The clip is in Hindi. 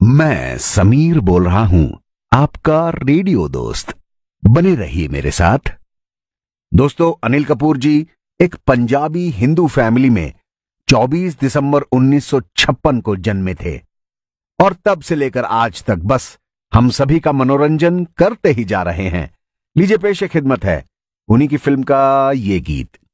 मैं समीर बोल रहा हूं, आपका रेडियो दोस्त। बने रहिए मेरे साथ। दोस्तों, अनिल कपूर जी एक पंजाबी हिंदू फैमिली में 24 दिसंबर 1956 को जन्मे थे और तब से लेकर आज तक बस हम सभी का मनोरंजन करते ही जा रहे हैं। लीजिए पेश खिदमत है उन्हीं की फिल्म का ये गीत।